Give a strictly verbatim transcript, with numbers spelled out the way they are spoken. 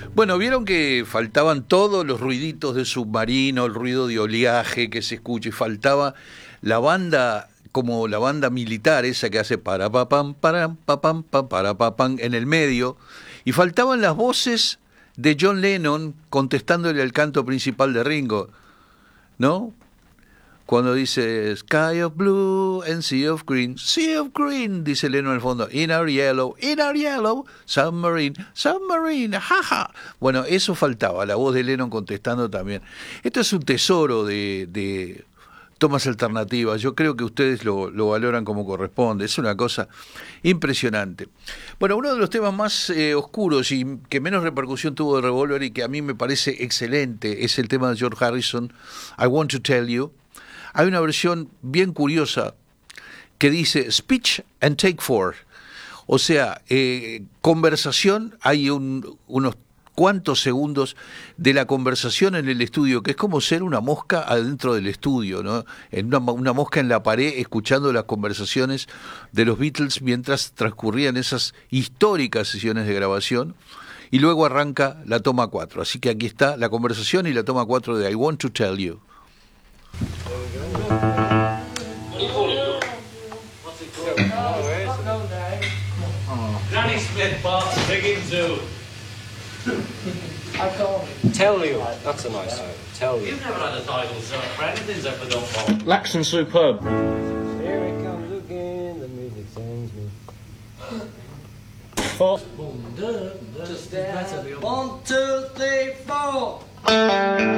Bueno, vieron que faltaban todos los ruiditos de submarino, el ruido de oleaje que se escucha, y faltaba la banda, como la banda militar esa que hace para pa pam para pa pam pa para pa pam en el medio, y faltaban las voces de John Lennon contestándole al canto principal de Ringo, ¿no? Cuando dice Sky of Blue and Sea of Green, Sea of Green, dice Lennon al fondo, In our yellow, in our yellow, submarine, submarine, jaja. Bueno, eso faltaba, la voz de Lennon contestando también. Esto es un tesoro de, de tomas alternativas, yo creo que ustedes lo, lo valoran como corresponde, es una cosa impresionante. Bueno, uno de los temas más eh, oscuros y que menos repercusión tuvo de Revolver y que a mí me parece excelente es el tema de George Harrison, I Want to Tell You. Hay una versión bien curiosa que dice Speech and Take Four, o sea, eh, conversación, hay un, unos cuantos segundos de la conversación en el estudio, que es como ser una mosca adentro del estudio, ¿no? En una, una mosca en la pared escuchando las conversaciones de los Beatles mientras transcurrían esas históricas sesiones de grabación, y luego arranca la toma cuatro. Así que aquí está la conversación y la toma cuatro de I Want to Tell You. Granny Smith, Bart's Digging Zoo. Tell you. That's a nice title. Tell you. You've never had a title, sir. For anything's ever done for. Lax and superb. Here it comes again. The music sends me. Four. Just better be One, two, three, four.